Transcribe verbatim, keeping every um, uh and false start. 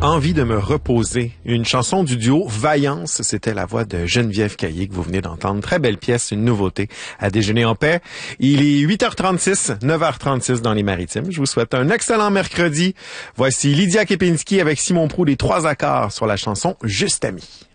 Envie de me reposer. Une chanson du duo Vaillance, c'était la voix de Geneviève Caillé que vous venez d'entendre. Très belle pièce, une nouveauté à déjeuner en paix. Il est huit heures trente-six, neuf heures trente-six dans les Maritimes. Je vous souhaite un excellent mercredi. Voici Lydia Kepinski avec Simon Prou, les trois accords sur la chanson Juste Ami.